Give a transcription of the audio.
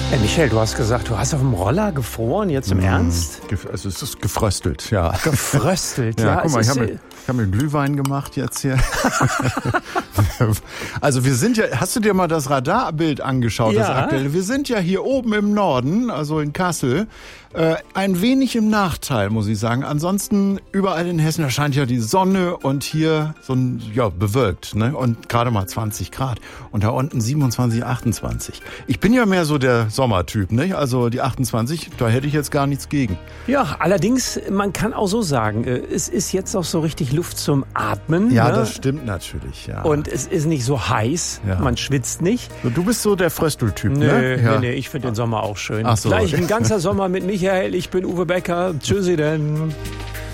Hey Michael, du hast gesagt, du hast auf dem Roller gefroren, jetzt im Ernst? Also es ist gefröstelt, ja. Gefröstelt, Ja, ja. guck mal, ich hab mir Glühwein gemacht jetzt hier. Also wir sind ja, hast du dir mal das Radarbild angeschaut, Ja. das aktuelle? Wir sind ja hier oben im Norden, also in Kassel, ein wenig im Nachteil, muss ich sagen. Ansonsten überall in Hessen, da scheint ja die Sonne und hier so ein, ja, bewölkt, ne? Und gerade mal 20 Grad. Und da unten 27, 28. Ich bin ja mehr so der Sommertyp, ne? Also die 28, da hätte ich jetzt gar nichts gegen. Ja, allerdings, man kann auch so sagen, es ist jetzt auch so richtig Luft zum Atmen. Ja, ne? das stimmt natürlich, ja. Und es ist nicht so heiß, Ja. man schwitzt nicht. Du bist so der Frösteltyp, ne? Ja. Nee, ich finde den Sommer auch schön. Ach so. Gleich ein ganzer Sommer mit Michael, ich bin Uwe Becker. Tschüssi denn.